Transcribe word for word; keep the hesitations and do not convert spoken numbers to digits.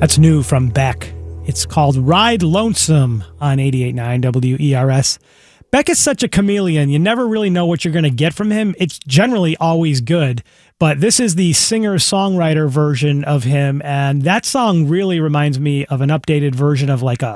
That's new from Beck. It's called Ride Lonesome on eighty-eight point nine W E R S. Beck is such a chameleon. You never really know what you're going to get from him. It's generally always good. But this is the singer-songwriter version of him, and that song really reminds me of an updated version of like a